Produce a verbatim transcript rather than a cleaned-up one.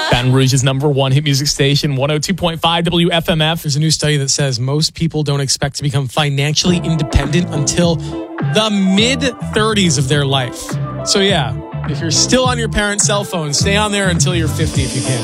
Baton Rouge's number one hit music station, one oh two point five W F M F. There's a new study that says most people don't expect to become financially independent until the mid-thirties of their life. So yeah, if you're still on your parents' cell phone, stay on there until you're fifty if you can.